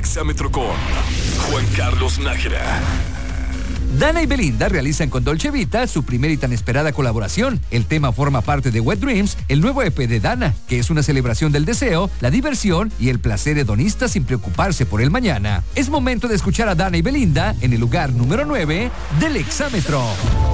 Exámetro con Juan Carlos Nájera. Dana y Belinda realizan con Dolce Vita su primera y tan esperada colaboración. El tema forma parte de Wet Dreams, el nuevo EP de Dana, que es una celebración del deseo, la diversión y el placer hedonista sin preocuparse por el mañana. Es momento de escuchar a Dana y Belinda en el lugar número 9 del Exámetro.